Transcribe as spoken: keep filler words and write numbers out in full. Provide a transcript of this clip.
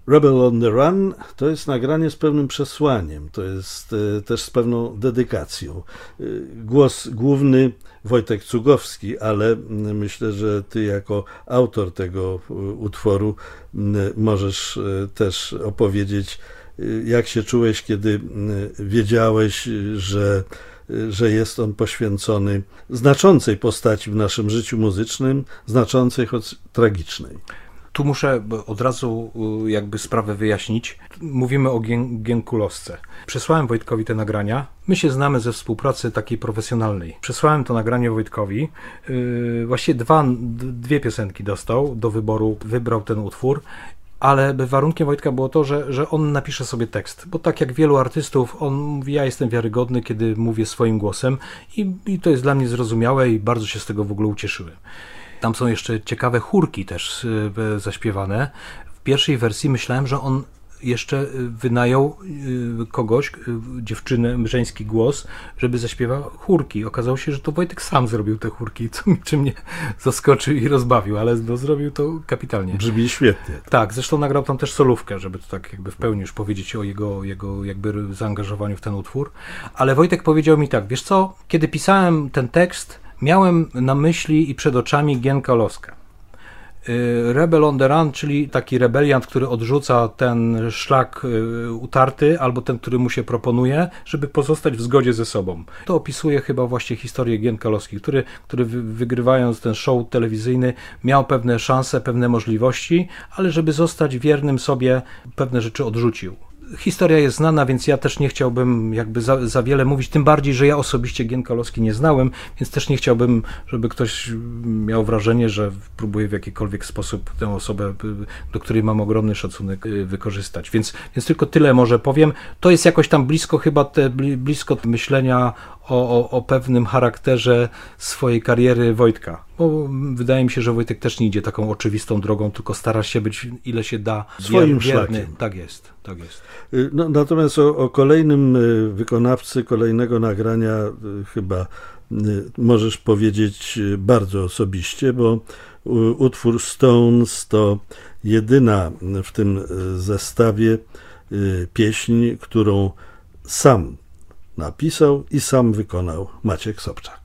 Rebel on the Run to jest nagranie z pewnym przesłaniem, to jest e, też z pewną dedykacją. E, głos główny Wojtek Cugowski, ale myślę, że ty jako autor tego utworu możesz też opowiedzieć, jak się czułeś, kiedy wiedziałeś, że, że jest on poświęcony znaczącej postaci w naszym życiu muzycznym, znaczącej, choć tragicznej. Tu muszę od razu jakby sprawę wyjaśnić. Mówimy o Gienkulowsce. Przesłałem Wojtkowi te nagrania. My się znamy ze współpracy takiej profesjonalnej. Przesłałem to nagranie Wojtkowi. Yy, właściwie dwa, dwie piosenki dostał do wyboru. Wybrał ten utwór. Ale warunkiem Wojtka było to, że, że on napisze sobie tekst. Bo tak jak wielu artystów, on mówi, ja jestem wiarygodny, kiedy mówię swoim głosem. I, i to jest dla mnie zrozumiałe i bardzo się z tego w ogóle ucieszyłem. Tam są jeszcze ciekawe chórki też y, zaśpiewane. W pierwszej wersji myślałem, że on jeszcze wynajął y, kogoś, y, dziewczynę, żeński głos, żeby zaśpiewał chórki. Okazało się, że to Wojtek sam zrobił te chórki, co, czy mnie zaskoczył i rozbawił, ale no, zrobił to kapitalnie. Brzmi świetnie. Tak, zresztą nagrał tam też solówkę, żeby to tak jakby w pełni już powiedzieć o jego, jego jakby zaangażowaniu w ten utwór. Ale Wojtek powiedział mi tak, wiesz co, kiedy pisałem ten tekst, miałem na myśli i przed oczami Gienka Loska. Rebel on the Run, czyli taki rebeliant, który odrzuca ten szlak utarty, albo ten, który mu się proponuje, żeby pozostać w zgodzie ze sobą. To opisuje chyba właśnie historię Gienka Loski, który, który wygrywając ten show telewizyjny miał pewne szanse, pewne możliwości, ale żeby zostać wiernym sobie, pewne rzeczy odrzucił. Historia jest znana, więc ja też nie chciałbym jakby za, za wiele mówić, tym bardziej, że ja osobiście Gienka Loski nie znałem, więc też nie chciałbym, żeby ktoś miał wrażenie, że próbuję w jakikolwiek sposób tę osobę, do której mam ogromny szacunek, wykorzystać. Więc, więc tylko tyle może powiem. To jest jakoś tam blisko chyba te, blisko myślenia o, o, o pewnym charakterze swojej kariery Wojtka. Bo wydaje mi się, że Wojtek też nie idzie taką oczywistą drogą, tylko stara się być, ile się da, swoim wierny. szlakiem. Tak jest, tak jest. No, natomiast o, o kolejnym wykonawcy, kolejnego nagrania chyba możesz powiedzieć bardzo osobiście, bo utwór Stones to jedyna w tym zestawie pieśń, którą sam napisał i sam wykonał Maciek Sobczak.